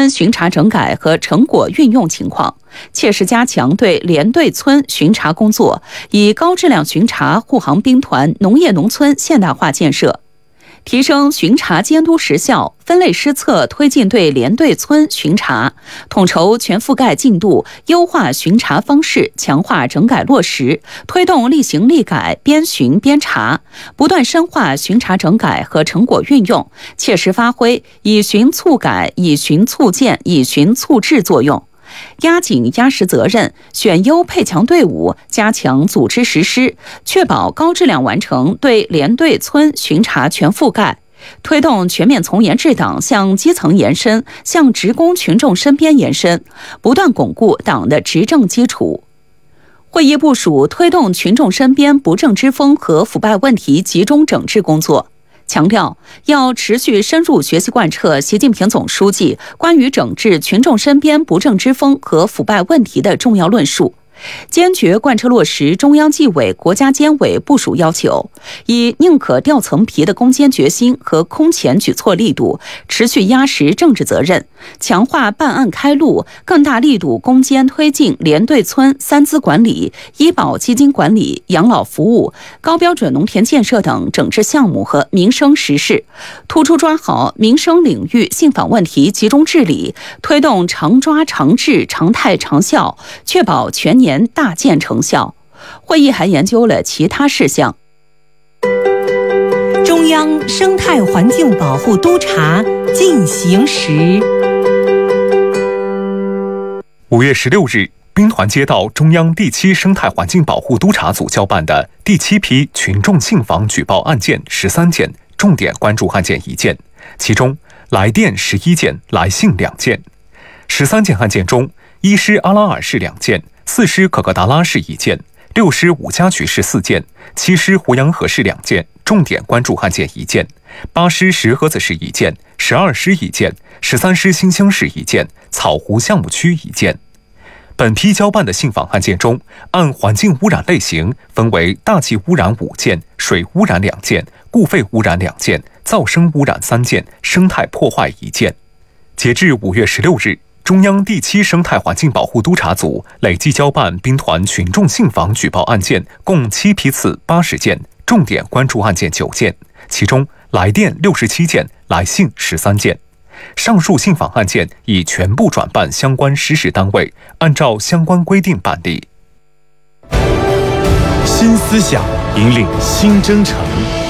村巡查整改和成果运用情况，切实加强对连队村巡查工作，以高质量巡查护航兵团农业农村现代化建设，提升巡查监督实效，分类施策推进对连队村巡查，统筹全覆盖进度，优化巡查方式，强化整改落实，推动立行立改，边巡边查，不断深化巡查整改和成果运用，切实发挥以巡促改、以巡促建、以巡促治作用。压紧压实责任，选优配强队伍，加强组织实施，确保高质量完成对连队村巡查全覆盖，推动全面从严治党向基层延伸，向职工群众身边延伸，不断巩固党的执政基础。会议部署推动群众身边不正之风和腐败问题集中整治工作，强调要持续深入学习贯彻习近平总书记关于整治群众身边不正之风和腐败问题的重要论述，坚决贯彻落实中央纪委国家监委部署要求，以宁可掉层皮的攻坚决心和空前举措力度，持续压实政治责任，强化办案开路，更大力度攻坚推进连队村三资管理、医保基金管理、养老服务、高标准农田建设等整治项目和民生实事，突出抓好民生领域信访问题集中治理，推动常抓常治、常态常效，确保全年大见成效。会议还研究了其他事项。 中央生态环境保护督察进行时。 5月16日，兵团接到中央第7生态环境保护督察组交办的第7批群众信访举报案件13件，重点关注案件1件，其中来电11件，来信2件。13件案件中，1师阿拉尔市2件，4师可可达拉市1件，6师五家渠市4件，7师胡杨河市2件，重点关注案件1件；8师石河子市1件，12师1件，13师新乡市1件，草湖项目区1件。本批交办的信访案件中，按环境污染类型分为大气污染5件，水污染2件，固废污染2件，噪声污染3件，生态破坏1件。截至5月16日，中央第7生态环境保护督察组累计交办兵团群众信访举报案件共7批次80件，重点关注案件9件，其中来电67件，来信13件。上述信访案件已全部转办相关实事单位，按照相关规定办理。 新思想引领新征程。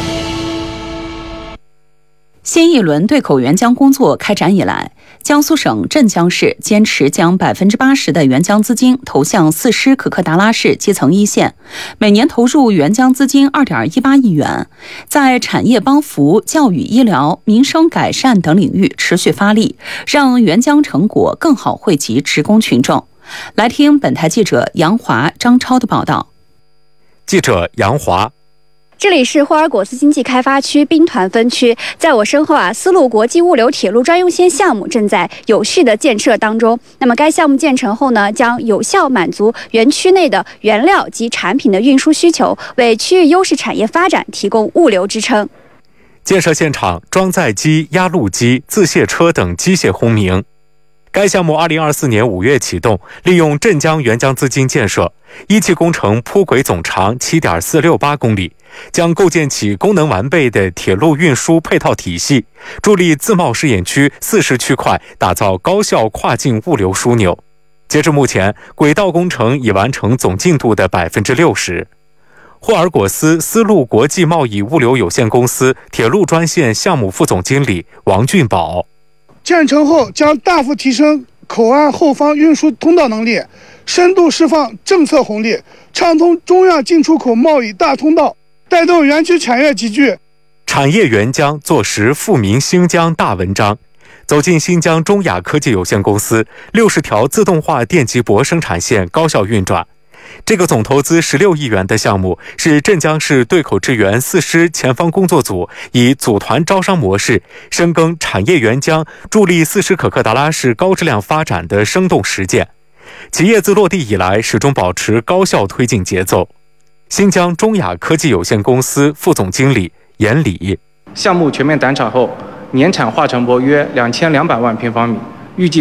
新一轮对口援疆工作开展以来，江苏省镇江市坚持将80%的援疆资金投向4师可可达拉市基层一线，每年投入援疆资金2.18亿元，在产业帮扶、教育医疗、民生改善等领域持续发力，让援疆成果更好惠及职工群众。来听本台记者杨华、张超的报道。 记者杨华。 这里是霍尔果斯经济开发区兵团分区，在我身后丝路国际物流铁路专用线项目正在有序的建设当中。那么该项目建成后呢，将有效满足园区内的原料及产品的运输需求，为区域优势产业发展提供物流支撑。 建设现场装载机、压路机、自卸车等机械轰鸣。该项目2024年5月启动，利用镇江援疆资金建设，一期工程铺轨总长7.468公里，将构建起功能完备的铁路运输配套体系，助力自贸试验区40区块打造高效跨境物流枢纽。截至目前，轨道工程已完成总进度的60%。霍尔果斯丝路国际贸易物流有限公司铁路专线项目副总经理王俊宝。 建成后将大幅提升口岸后方运输通道能力，深度释放政策红利，畅通中亚进出口贸易大通道，带动园区产业集聚。 产业援疆做实富民新疆大文章。走进新疆中亚科技有限公司，60条自动化电极箔生产线高效运转。这个总投资16亿元的项目是镇江市对口支援4师前方工作组以组团招商模式深耕产业援疆，助力4师可可达拉市高质量发展的生动实践。企业自落地以来始终保持高效推进节奏。新疆中亚科技有限公司副总经理严礼。 项目全面胆产后，年产化成薄约2200万平方米，预计